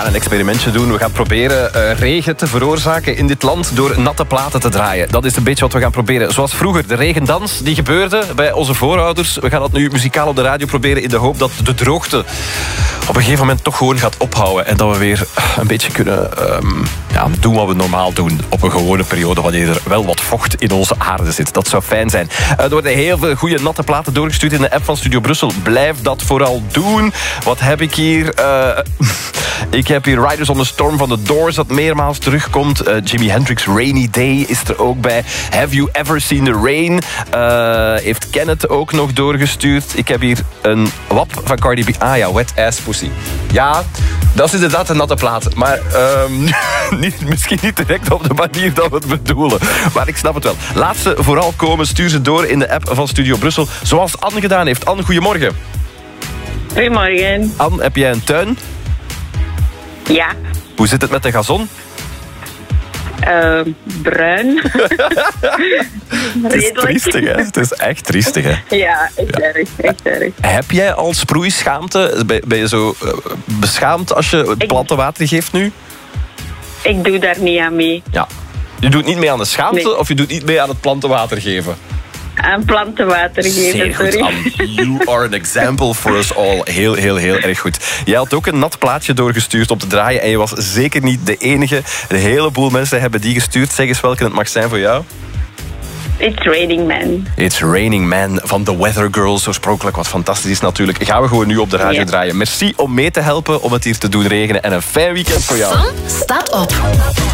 een experimentje doen. We gaan proberen regen te veroorzaken in dit land door natte platen te draaien. Dat is een beetje wat we gaan proberen. Zoals vroeger, de regendans die gebeurde bij onze voorouders. We gaan dat nu muzikaal op de radio proberen in de hoop dat de droogte op een gegeven moment toch gewoon gaat ophouden. En dat we weer een beetje kunnen doen wat we normaal doen op een gewone periode, wanneer er wel wat vocht in onze aarde zit. Dat zou fijn zijn. Er worden heel veel goede natte platen doorgestuurd in de app van Studio Brussel. Blijf dat vooral doen. Wat heb ik hier? Ik heb hier Riders on the Storm van The Doors dat meermaals terugkomt. Jimi Hendrix Rainy Day is er ook bij. Have You Ever Seen the Rain? Heeft Kenneth ook nog doorgestuurd. Ik heb hier een WAP van Cardi B. Ah ja, Wet Ass Pussy. Ja, dat is inderdaad een natte plaat. Maar misschien niet direct op de manier dat we het bedoelen. Maar ik snap het wel. Laat ze vooral komen. Stuur ze door in de app van Studio Brussel. Zoals Anne gedaan heeft. Anne, goedemorgen. Goedemorgen. Anne, heb jij een tuin? Ja. Hoe zit het met de gazon? Bruin. Het is triestig, hè? Het is echt triestig, hè? Ja, echt erg. Heb jij al sproeischaamte? Ben je zo beschaamd als je planten water geeft nu? Ik doe daar niet aan mee. Ja. Je doet niet mee aan de schaamte, nee. Of je doet niet mee aan het plantenwater geven? Aan plantenwater geven, Zeer goed, sorry. Anne. You are an example for us all. Heel, heel, heel erg goed. Jij had ook een nat plaatje doorgestuurd om te draaien en je was zeker niet de enige. Een heleboel mensen hebben die gestuurd. Zeg eens welke het mag zijn voor jou. It's Raining Man. It's Raining Man van The Weather Girls. Oorspronkelijk wat fantastisch is natuurlijk. Gaan we gewoon nu op de radio draaien. Merci om mee te helpen om het hier te doen regenen. En een fijn weekend voor jou. Staat op.